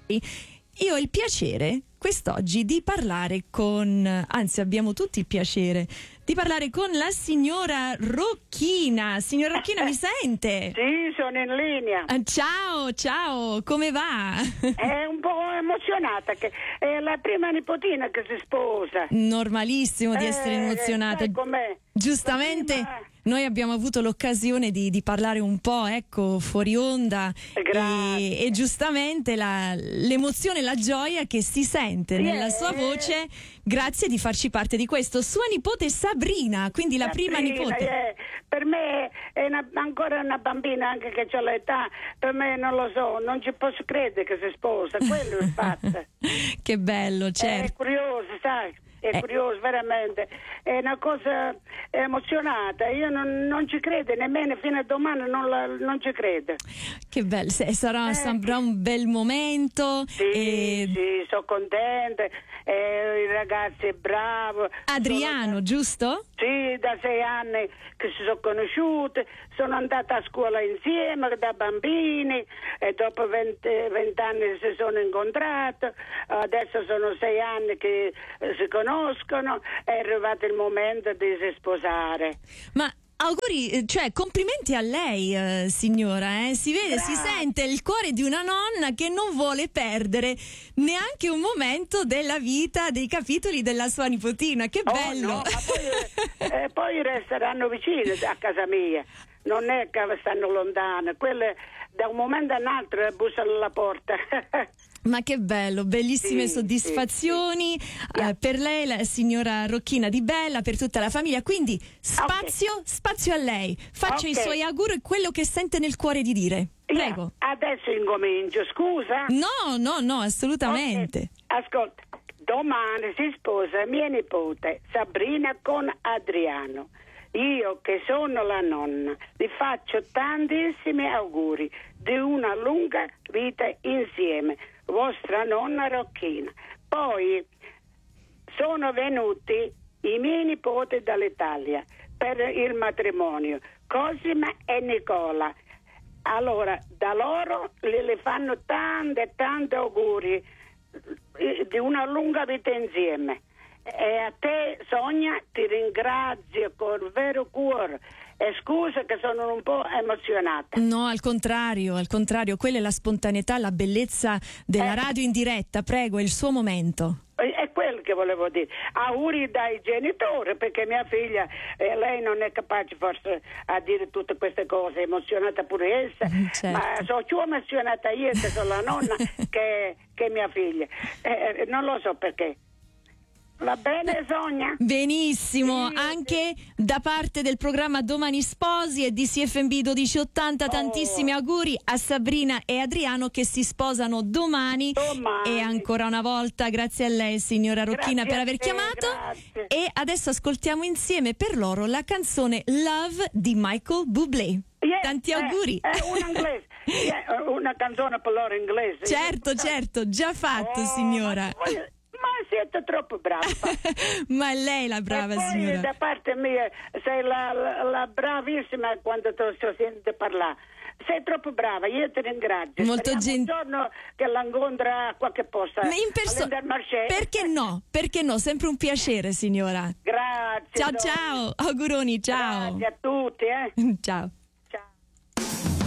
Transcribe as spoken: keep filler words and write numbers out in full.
Io ho il piacere quest'oggi di parlare con, anzi abbiamo tutti il piacere di parlare con la signora Rocchina. Signora Rocchina, mi sente? Sì, sono in linea. Ah, ciao, ciao, come va? È un po' emozionata, che è la prima nipotina che si sposa. Normalissimo di essere Eh, emozionata. sai com'è? Giustamente La prima- noi abbiamo avuto l'occasione di, di parlare un po', ecco, fuori onda Grazie. e, e giustamente la, l'emozione, la gioia che si sente Sì, nella eh. sua voce, grazie di farci parte di questo. Sua nipote Sabrina, quindi la prima Sabrina, nipote. eh, per me è una- ancora una bambina, anche che ho l'età, per me non lo so, non ci posso credere che si sposa, quello è il fatto. Che bello, È certo. curioso, sai? È Eh. curioso, veramente. È una cosa emozionata. Io non, non ci credo, nemmeno fino a domani non, la- non ci credo. Che bello, se- sarà, Eh. sarà un bel momento. Sì, e- sì, sono contenta. Eh, il ragazzo è bravo. Adriano, Sono- giusto? Sì, da sei anni che si sono conosciute, sono andata a scuola insieme da bambini e dopo venti anni si sono incontrate, adesso sono sei anni che eh, si conoscono, è arrivato il momento di si sposare. Ma auguri, eh, cioè complimenti a lei, eh, signora, eh. Si vede, si Grazie. sente il cuore di una nonna che non vuole perdere neanche un momento della vita, dei capitoli della sua nipotina. Che Oh, bello! no, ma poi, eh, poi resteranno vicine a casa mia, non è che stanno lontane, quelle da un momento all'altro bussano alla porta. Ma che bello, bellissime Sì, soddisfazioni eh, per lei, la signora Rocchina Di Bella, per tutta la famiglia. Quindi spazio, spazio a lei. Faccia Ok. i suoi auguri e quello che sente nel cuore di dire. Prego. Io adesso incomincio, scusa. No, no, no, assolutamente. Ok, ascolta, domani si sposa mia nipote Sabrina con Adriano. Io che sono la nonna vi faccio tantissimi auguri di una lunga vita insieme, vostra nonna Rocchina. Poi sono venuti i miei nipoti dall'Italia per il matrimonio, Cosima e Nicola. Allora, da loro le, le fanno tanti e tanti auguri eh, di una lunga vita insieme. E a te, Sonia, ti ringrazio col vero cuore e scusa che sono un po' emozionata. No, al contrario, al contrario, quella è la spontaneità, la bellezza della Eh. radio in diretta. Prego, è il suo momento. È quello che volevo dire. Auguri dai genitori, perché mia figlia, eh, lei non è capace forse a dire tutte queste cose, è emozionata pure essa, Certo. ma sono più emozionata io che sono la nonna che, che mia figlia. Eh, non lo so perché. Va bene, Sonia? Benissimo, Sì, anche da parte del programma Domani Sposi e di C F M B dodici ottanta, Oh. tantissimi auguri a Sabrina e Adriano che si sposano domani. Domani. E ancora una volta grazie a lei, signora Rocchina, Grazie per a aver te, chiamato. grazie. E adesso ascoltiamo insieme per loro la canzone Love di Michael Bublé. Yeah, Tanti eh, auguri. È un inglese, yeah, una canzone per loro inglese. Certo, certo, già fatto, Oh, signora. Ma, voi- ma siete troppo bravi. Ma è lei la brava e poi signora. da parte mia sei la, la, la bravissima quando ti sento parlare. Sei troppo brava, io ti ringrazio. Molto Speriamo gen- un giorno che la incontra a qualche posto. Ma in perso- all'Intermarché. perché no? Perché no? Sempre un piacere, signora. Grazie. Ciao Donna. ciao, auguroni, ciao. Grazie a tutti, eh. Ciao.